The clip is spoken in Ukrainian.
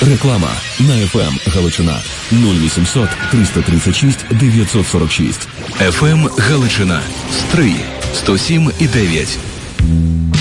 Реклама на FM Галичина 0800 336 946. FM Галичина. Стрий 107,9.